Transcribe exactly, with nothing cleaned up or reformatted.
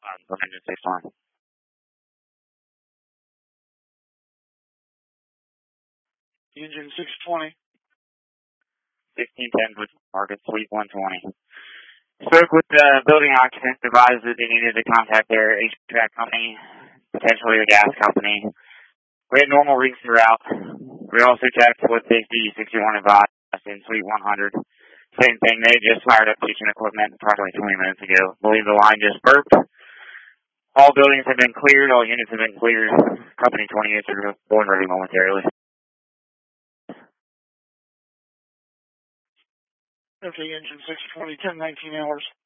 Um, from engine six one. Engine six twenty. sixteen ten with market suite one twenty. Spoke with the building occupants, advised that they needed to contact their H V A C company, potentially the gas company. We had normal reads throughout. We also checked with safety sixty-one advised in suite one hundred. Same thing, they just fired up kitchen equipment approximately twenty minutes ago. Believe the line just burped. All buildings have been cleared, all units have been cleared. Company twenty units are going ready momentarily. Okay, engine six twenty, ten nineteen hours.